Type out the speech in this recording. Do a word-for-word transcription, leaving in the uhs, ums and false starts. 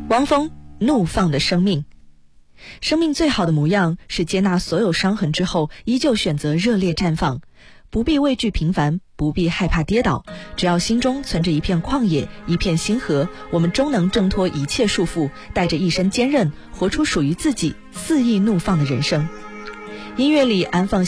汪峰，怒放的生命。生命最好的模样是接纳所有伤痕之后，依旧选择热烈绽放。不必畏惧平凡，不必害怕跌倒，只要心中存着一片旷野，一片星河，我们终能挣脱一切束缚，带着一身坚韧，活出属于自己肆意怒放的人生。音乐里安放